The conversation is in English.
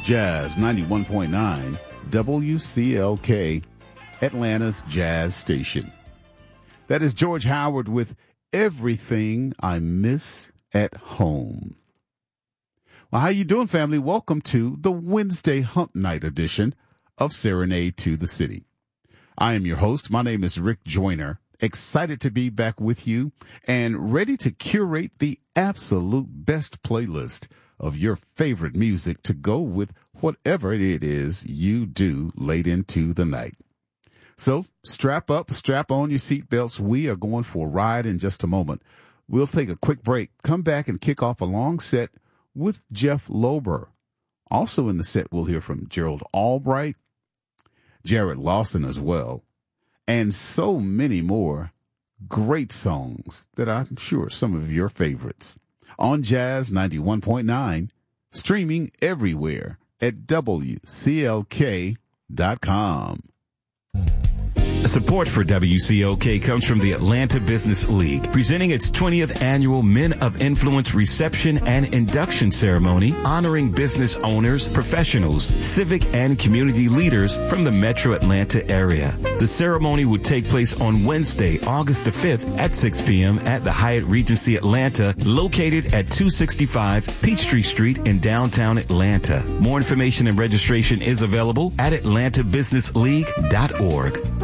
Jazz 91.9 WCLK, Atlanta's jazz station. That is George Howard with Everything I Miss at Home. Well, how you doing, family? Welcome to the Wednesday Hump Night edition of Serenade to the City. I am your host. My name is Rick Joyner. Excited to be back with you and ready to curate the absolute best playlist of your favorite music to go with whatever it is you do late into the night. So strap up, strap on your seatbelts. We are going for a ride in just a moment. We'll take a quick break, come back and kick off a long set with Jeff Lober. Also in the set, we'll hear from Gerald Albright, Jared Lawson as well, and so many more great songs that I'm sure some of your favorites. On Jazz 91.9, streaming everywhere at WCLK.com. Support for WCOK comes from the Atlanta Business League, presenting its 20th annual Men of Influence reception and induction ceremony, honoring business owners, professionals, civic and community leaders from the metro Atlanta area. The ceremony will take place on Wednesday, August the 5th at 6 p.m. at the Hyatt Regency Atlanta, located at 265 Peachtree Street in downtown Atlanta. More information and registration is available at atlantabusinessleague.org.